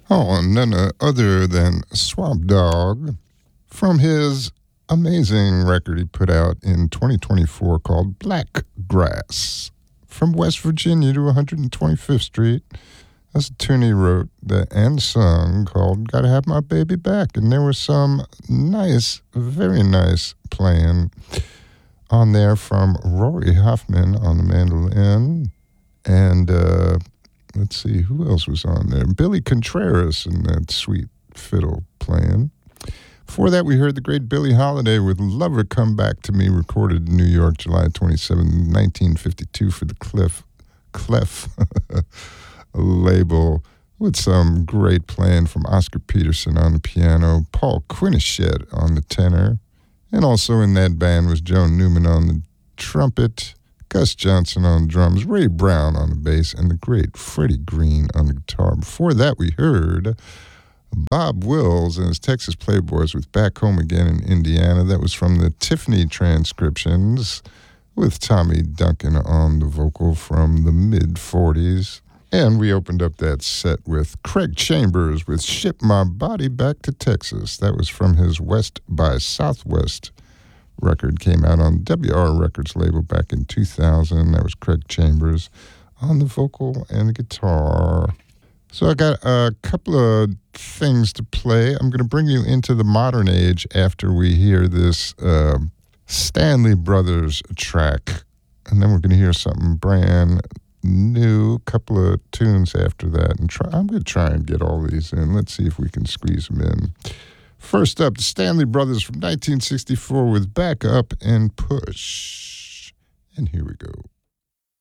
Oh, none other than Swamp Dogg from his amazing record he put out in 2024 called Black Grass. From West Virginia to 125th Street. That's a tune he wrote and sung called Gotta Have My Baby Back. And there was some nice, very nice playing on there from Rory Hoffman on the mandolin. And let's see, who else was on there? Billy Contreras and that sweet fiddle playing. Before that, we heard the great Billie Holiday with Lover Come Back to Me, recorded in New York, July 27, 1952 for the Clef label, with some great playing from Oscar Peterson on the piano, Paul Quinichette on the tenor, and also in that band was Joan Newman on the trumpet, Gus Johnson on the drums, Ray Brown on the bass, and the great Freddie Green on the guitar. Before that, we heard Bob Wills and his Texas Playboys with Back Home Again in Indiana. That was from the Tiffany transcriptions with Tommy Duncan on the vocal from the mid-40s. And we opened up that set with Craig Chambers with Ship My Body Back to Texas. That was from his West by Southwest record. Came out on WR Records label back in 2000. That was Craig Chambers on the vocal and the guitar. So I got a couple of things to play. I'm going to bring you into the modern age after we hear this Stanley Brothers track. And then we're going to hear something brand new, couple of tunes after that. And I'm going to try and get all these in. Let's see if we can squeeze them in. First up, the Stanley Brothers from 1964 with Back Up and Push. And here we go.